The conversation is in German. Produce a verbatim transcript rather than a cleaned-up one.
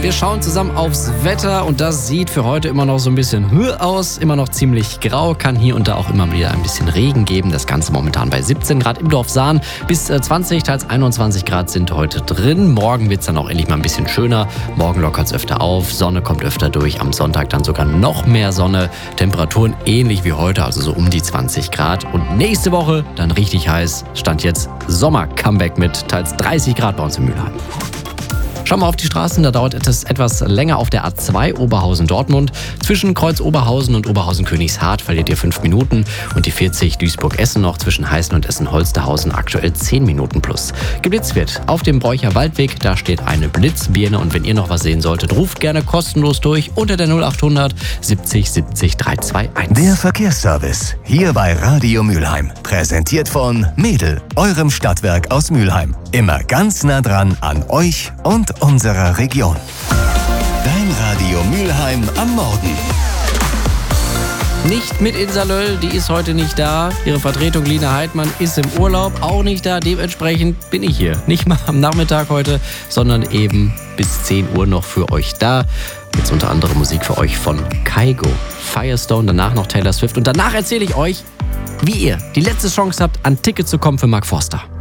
Wir schauen zusammen aufs Wetter und das sieht für heute immer noch so ein bisschen höher aus, immer noch ziemlich grau, kann hier und da auch immer wieder ein bisschen Regen geben. Das Ganze momentan bei siebzehn Grad im Dorf Sahn, bis zwanzig, teils einundzwanzig Grad sind heute drin. Morgen wird es dann auch endlich mal ein bisschen schöner. Morgen lockert es öfter auf, Sonne kommt öfter durch, am Sonntag dann sogar noch mehr Sonne. Temperaturen ähnlich wie heute, also so um die zwanzig Grad. Und nächste Woche dann richtig heiß, Stand jetzt Sommer-Comeback mit teils dreißig Grad bei uns in Mülheim. Schauen wir auf die Straßen, da dauert es etwas länger auf der A zwei Oberhausen-Dortmund. Zwischen Kreuz Oberhausen und Oberhausen-Königshardt verliert ihr fünf Minuten und die vierzig Duisburg-Essen noch zwischen Heißen und Essen-Holsterhausen aktuell zehn Minuten plus. Geblitzt wird auf dem Bräucher Waldweg, da steht eine Blitzbirne und wenn ihr noch was sehen solltet, ruft gerne kostenlos durch unter der null achthundert siebzig siebzig dreihundertzweiundzwanzig. Der Verkehrsservice hier bei Radio Mülheim, präsentiert von Mädel, eurem Stadtwerk aus Mülheim. Immer ganz nah dran an euch und unserer Region. Dein Radio Mülheim am Morgen. Nicht mit Insa Löll, die ist heute nicht da. Ihre Vertretung Lina Heidmann ist im Urlaub, auch nicht da. Dementsprechend bin ich hier. Nicht mal am Nachmittag heute, sondern eben bis zehn Uhr noch für euch da. Jetzt unter anderem Musik für euch von Kygo, Firestone, danach noch Taylor Swift. Und danach erzähle ich euch, wie ihr die letzte Chance habt, an Ticket zu kommen für Mark Forster.